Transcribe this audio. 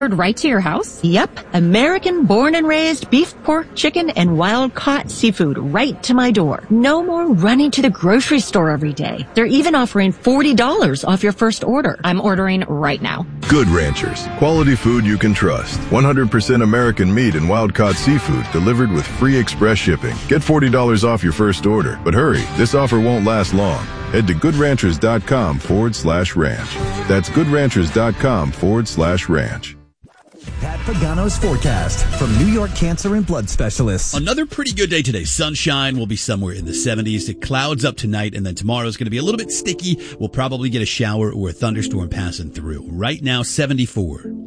Right to your house? Yep. American born and raised beef, pork, chicken, and wild-caught seafood right to my door. No more running to the grocery store every day. They're even offering $40 off your first order. I'm ordering right now. Good Ranchers. Quality food you can trust. 100% American meat and wild-caught seafood delivered with free express shipping. Get $40 off your first order. But hurry, this offer won't last long. Head to goodranchers.com/ranch. That's goodranchers.com/ranch. Pat Pagano's forecast from New York Cancer and Blood Specialists. Another pretty good day today. Sunshine will be somewhere in the 70s. It clouds up tonight, and then tomorrow is going to be a little bit sticky. We'll probably get a shower or a thunderstorm passing through. Right now, 74.